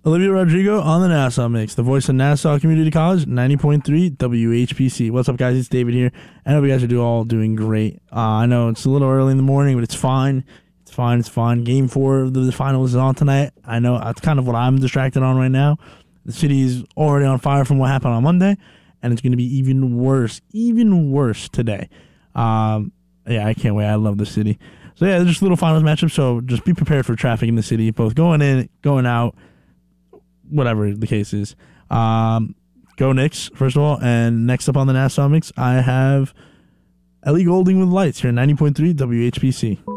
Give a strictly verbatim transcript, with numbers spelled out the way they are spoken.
Olivia Rodrigo on the Nassau Mix, the voice of Nassau Community College, ninety point three W H P C. What's up, guys? It's David here. I hope you guys are do all doing great. Uh, I know it's a little early in the morning, but it's fine. It's fine. It's fine. Game four of the finals is on tonight. I know that's kind of what I'm distracted on right now. The city is already on fire from what happened on Monday, and it's going to be even worse, even worse today. Um, yeah, I can't wait. I love the city. So, yeah, just a little finals matchup, so just be prepared for traffic in the city, both going in, going out, whatever the case is. Um, go Knicks, first of all. And next up on the Nassau Mix, I have Ellie Goulding with Lights here, ninety point three W H P C.